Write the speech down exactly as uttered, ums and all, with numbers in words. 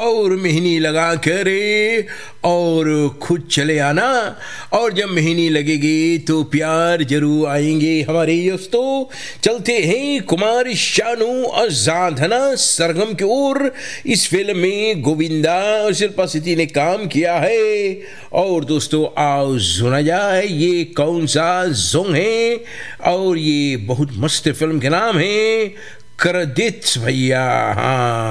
और मेहंदी लगा कर और खुद चले आना, और जब मेहंदी लगेगी तो प्यार जरूर आएंगे हमारे दोस्तों। चलते हैं कुमार शानू और साधना सरगम की ओर। इस फिल्म में गोविंदा और शिल्पा शेट्टी ने काम किया है। और दोस्तों आओ सुना जाए ये कौन सा सॉन्ग है, और ये बहुत मस्त फिल्म के नाम है कर देत भैया। हाँ